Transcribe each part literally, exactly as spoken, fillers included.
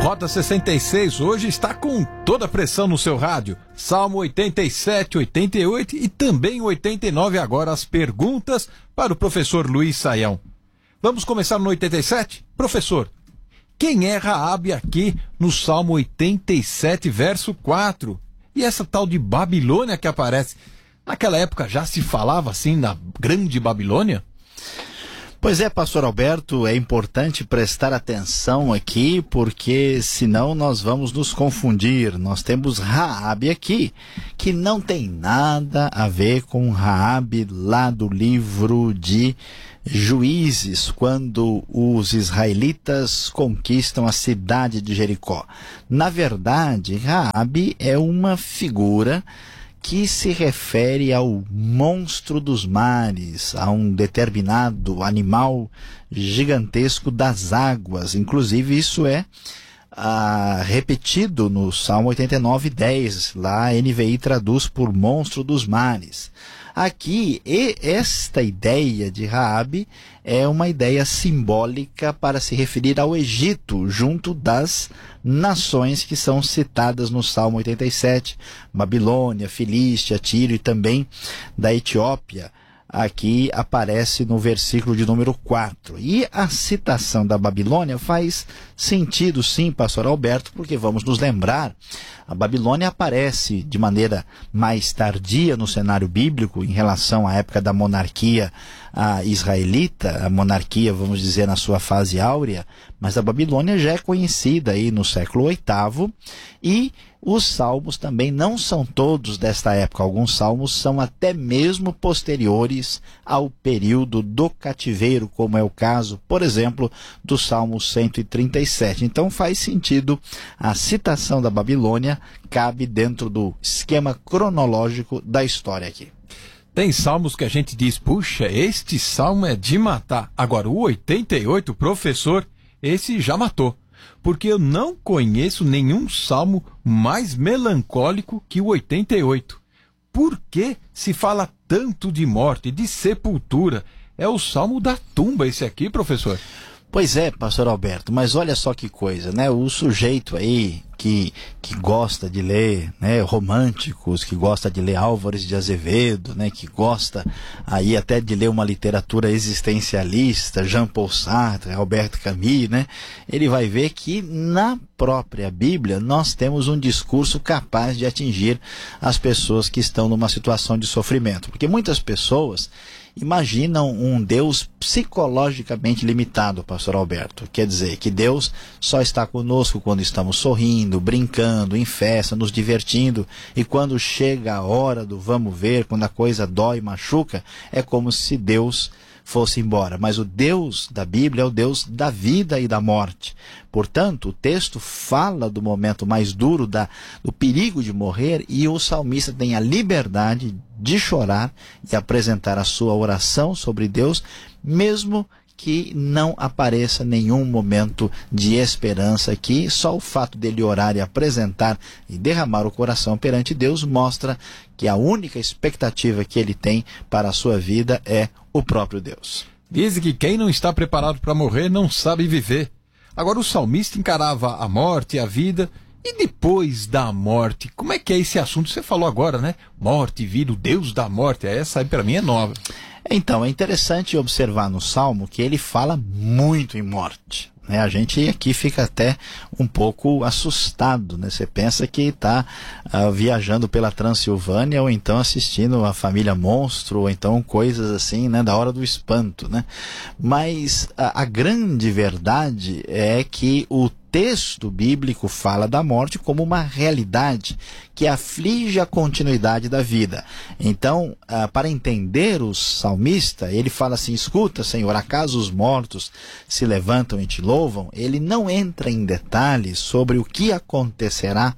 Rota sessenta e seis hoje está com toda a pressão no seu rádio. Salmo oitenta e sete, oitenta e oito e também oitenta e nove agora as perguntas para o professor Luiz Saião. Vamos começar no oitenta e sete? Professor, quem é Raabe aqui no Salmo oitenta e sete, verso quatro? E essa tal de Babilônia que aparece, naquela época já se falava assim na Grande Babilônia? Pois é, pastor Alberto, é importante prestar atenção aqui, porque senão nós vamos nos confundir. Nós temos Raabe aqui, que não tem nada a ver com Raabe lá do livro de Juízes, quando os israelitas conquistam a cidade de Jericó. Na verdade, Raabe é uma figura que se refere ao monstro dos mares, a um determinado animal gigantesco das águas. Inclusive isso é ah, repetido no Salmo oitenta e nove, dez. Lá a N V I traduz por monstro dos mares. Aqui, e esta ideia de Raabe é uma ideia simbólica para se referir ao Egito, junto das nações que são citadas no Salmo oitenta e sete, Babilônia, Filístia, Tiro e também da Etiópia. Aqui aparece no versículo de número quatro. E a citação da Babilônia faz sentido sim, pastor Alberto, porque vamos nos lembrar, a Babilônia aparece de maneira mais tardia no cenário bíblico em relação à época da monarquia a israelita, a monarquia, vamos dizer, na sua fase áurea, mas a Babilônia já é conhecida aí no século oitavo, e os salmos também não são todos desta época. Alguns salmos são até mesmo posteriores ao período do cativeiro, como é o caso, por exemplo, do Salmo cento e trinta e sete. Então faz sentido a citação da Babilônia, cabe dentro do esquema cronológico da história aqui. Tem salmos que a gente diz, puxa, este salmo é de matar. Agora, o oitenta e oito, professor, esse já matou. Porque eu não conheço nenhum salmo mais melancólico que o oitenta e oito. Por que se fala tanto de morte, de sepultura? É o salmo da tumba esse aqui, professor? Pois é, pastor Alberto, mas olha só que coisa, né? O sujeito aí que, que gosta de ler, né, românticos, que gosta de ler Álvares de Azevedo, né, que gosta aí até de ler uma literatura existencialista, Jean-Paul Sartre, Albert Camus, né? Ele vai ver que na própria Bíblia nós temos um discurso capaz de atingir as pessoas que estão numa situação de sofrimento, porque muitas pessoas imaginam um Deus psicologicamente limitado, pastor Alberto. Quer dizer, que Deus só está conosco quando estamos sorrindo, brincando, em festa, nos divertindo, e quando chega a hora do vamos ver, quando a coisa dói, machuca, é como se Deus fosse embora. Mas o Deus da Bíblia é o Deus da vida e da morte. Portanto, o texto fala do momento mais duro, da, do perigo de morrer, e o salmista tem a liberdade de chorar e apresentar a sua oração sobre Deus, mesmo que não apareça nenhum momento de esperança aqui. Só o fato dele orar e apresentar e derramar o coração perante Deus mostra que a única expectativa que ele tem para a sua vida é o próprio Deus. Diz que quem não está preparado para morrer não sabe viver. Agora o salmista encarava a morte e a vida. E depois da morte, como é que é esse assunto? Você falou agora, né? Morte, vida, o Deus da morte. Essa aí para mim é nova. Então, é interessante observar no Salmo que ele fala muito em morte. Né? A gente aqui fica até um pouco assustado, né? Você pensa que está uh, viajando pela Transilvânia, ou então assistindo a Família Monstro, ou então coisas assim, né? Da hora do espanto, né? Mas a, a grande verdade é que o texto bíblico fala da morte como uma realidade que aflige a continuidade da vida. Então, ah, para entender o salmista, ele fala assim: escuta, Senhor, acaso os mortos se levantam e te louvam? Ele não entra em detalhes sobre o que acontecerá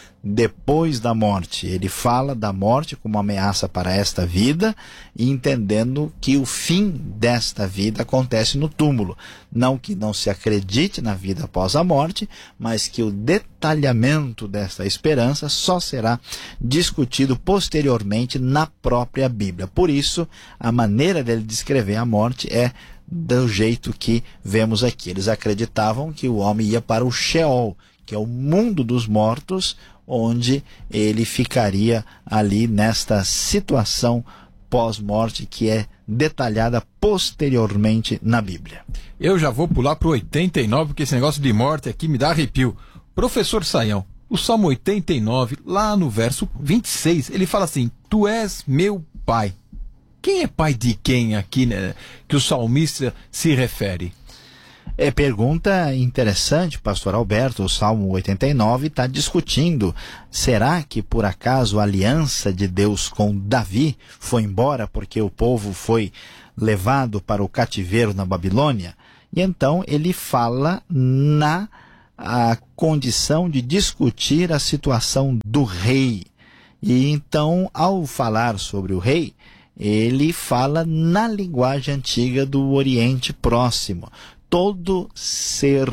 depois da morte. Ele fala da morte como ameaça para esta vida, e entendendo que o fim desta vida acontece no túmulo. Não que não se acredite na vida após a morte, mas que o detalhamento desta esperança só será discutido posteriormente na própria Bíblia. Por isso, a maneira dele descrever a morte é do jeito que vemos aqui. Eles acreditavam que o homem ia para o Sheol, que é o mundo dos mortos, onde ele ficaria ali nesta situação pós-morte que é detalhada posteriormente na Bíblia. Eu já vou pular para o oitenta e nove, porque esse negócio de morte aqui me dá arrepio. Professor Saião, o Salmo oitenta e nove, lá no verso vinte e seis, ele fala assim: Tu és meu pai. Quem é pai de quem aqui, né, que o salmista se refere? É pergunta interessante, pastor Alberto. O Salmo oitenta e nove está discutindo, será que por acaso a aliança de Deus com Davi foi embora porque o povo foi levado para o cativeiro na Babilônia? E então ele fala na a condição de discutir a situação do rei. E então, ao falar sobre o rei, ele fala na linguagem antiga do Oriente Próximo. Todo ser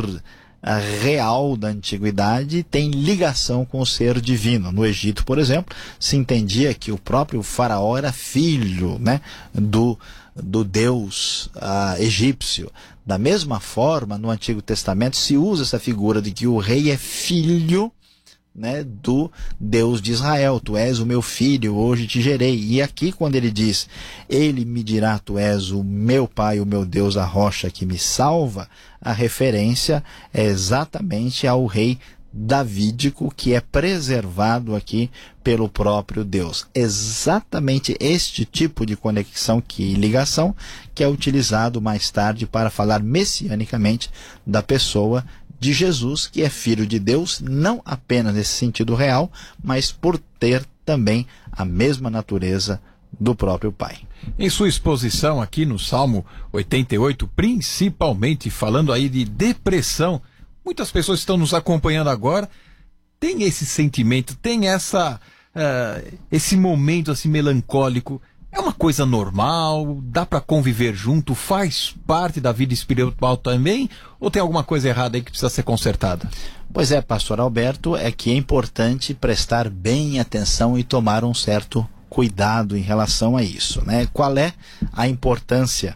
real da antiguidade tem ligação com o ser divino. No Egito, por exemplo, se entendia que o próprio faraó era filho, né, do, do deus uh, egípcio. Da mesma forma, no Antigo Testamento se usa essa figura de que o rei é filho, né, do Deus de Israel. Tu és o meu filho, hoje te gerei. E aqui quando ele diz, ele me dirá, tu és o meu pai, o meu Deus, a rocha que me salva, a referência é exatamente ao rei davídico, que é preservado aqui pelo próprio Deus. Exatamente este tipo de conexão e ligação que é utilizado mais tarde para falar messianicamente da pessoa de Jesus, que é filho de Deus, não apenas nesse sentido real, mas por ter também a mesma natureza do próprio Pai. Em sua exposição aqui no Salmo oitenta e oito, principalmente falando aí de depressão, muitas pessoas estão nos acompanhando agora, tem esse sentimento, tem essa, uh, esse momento assim melancólico. É uma coisa normal? Dá para conviver junto? Faz parte da vida espiritual também? Ou tem alguma coisa errada aí que precisa ser consertada? Pois é, pastor Alberto, é que é importante prestar bem atenção e tomar um certo cuidado em relação a isso, né? Qual é a importância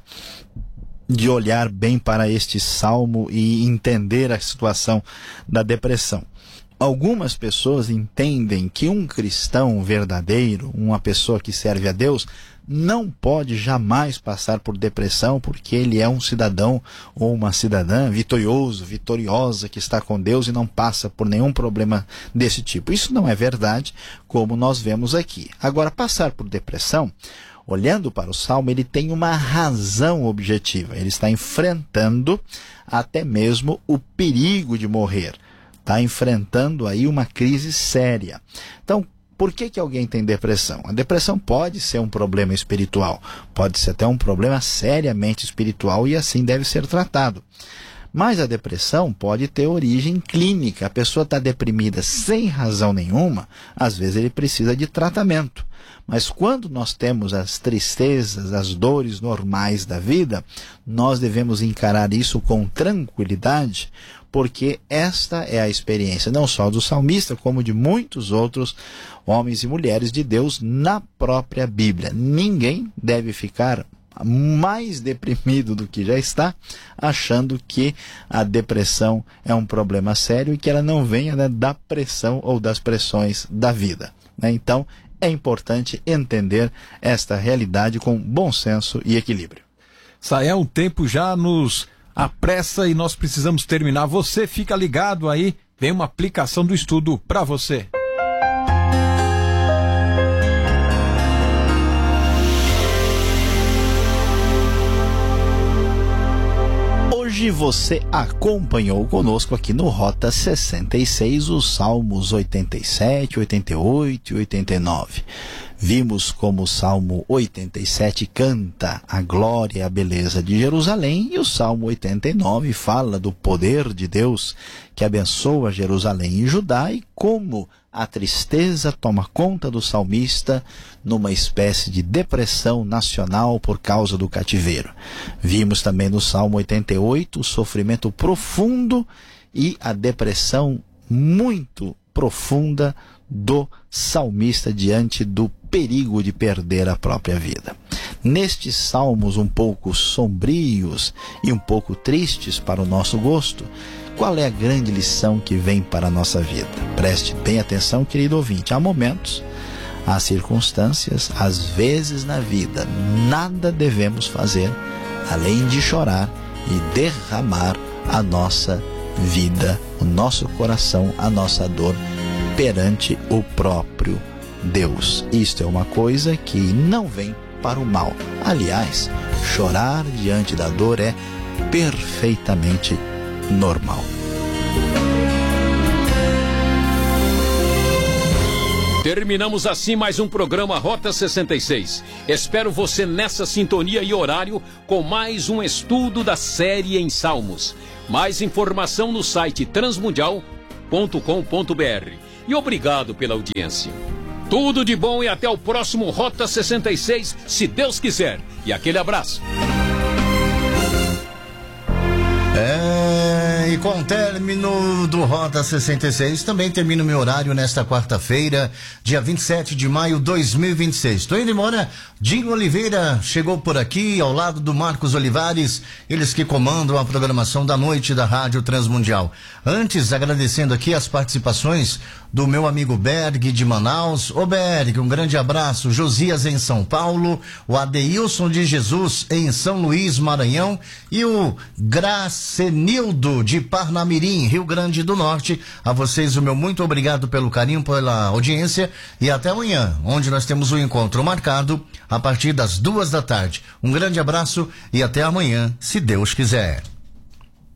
de olhar bem para este salmo e entender a situação da depressão? Algumas pessoas entendem que um cristão verdadeiro, uma pessoa que serve a Deus, não pode jamais passar por depressão porque ele é um cidadão ou uma cidadã vitorioso, vitoriosa, que está com Deus e não passa por nenhum problema desse tipo. Isso não é verdade, como nós vemos aqui. Agora, passar por depressão, olhando para o Salmo, ele tem uma razão objetiva. Ele está enfrentando até mesmo o perigo de morrer. Está enfrentando aí uma crise séria. Então, por que que alguém tem depressão? A depressão pode ser um problema espiritual, pode ser até um problema seriamente espiritual e assim deve ser tratado. Mas a depressão pode ter origem clínica. A pessoa está deprimida sem razão nenhuma, às vezes ele precisa de tratamento. Mas quando nós temos as tristezas, as dores normais da vida, nós devemos encarar isso com tranquilidade, porque esta é a experiência não só do salmista, como de muitos outros homens e mulheres de Deus na própria Bíblia. Ninguém deve ficar mais deprimido do que já está, achando que a depressão é um problema sério e que ela não venha, né, da pressão ou das pressões da vida, né? Então, é importante entender esta realidade com bom senso e equilíbrio. Saião, o tempo já nos apressa e nós precisamos terminar. Você fica ligado aí, vem uma aplicação do estudo para você. Hoje você acompanhou conosco aqui no Rota sessenta e seis os Salmos oitenta e sete, oitenta e oito e oitenta e nove. Vimos como o Salmo oitenta e sete canta a glória e a beleza de Jerusalém e o Salmo oitenta e nove fala do poder de Deus que abençoa Jerusalém e Judá e como a tristeza toma conta do salmista numa espécie de depressão nacional por causa do cativeiro. Vimos também no Salmo oitenta e oito o sofrimento profundo e a depressão muito profunda do salmista diante do perigo de perder a própria vida. Nestes salmos um pouco sombrios e um pouco tristes para o nosso gosto, Qual é a grande lição que vem para a nossa vida? Preste bem atenção, querido ouvinte. Há momentos, há circunstâncias, às vezes na vida, nada devemos fazer além de chorar e derramar a nossa vida, o nosso coração, a nossa dor perante o próprio Deus. Isto é uma coisa que não vem para o mal. Aliás, chorar diante da dor é perfeitamente normal. Terminamos assim mais um programa Rota sessenta e seis. Espero você nessa sintonia e horário com mais um estudo da série em Salmos. Mais informação no site transmundial ponto com ponto br. E obrigado pela audiência. Tudo de bom e até o próximo Rota sessenta e seis, se Deus quiser. E aquele abraço. É, e com o término do Rota sessenta e seis, também termina o meu horário nesta quarta-feira, dia vinte e sete de maio de dois mil e vinte e seis. Estou indo embora. Dinho Oliveira chegou por aqui, ao lado do Marcos Olivares, eles que comandam a programação da noite da Rádio Transmundial. Antes, agradecendo aqui as participações do meu amigo Berg de Manaus. Ô Berg, um grande abraço. Josias em São Paulo, o Adeilson de Jesus em São Luís, Maranhão, e o Gracenildo de Parnamirim, Rio Grande do Norte. A vocês o meu muito obrigado pelo carinho, pela audiência, e até amanhã, onde nós temos um encontro marcado a partir das duas da tarde. Um grande abraço e até amanhã, se Deus quiser.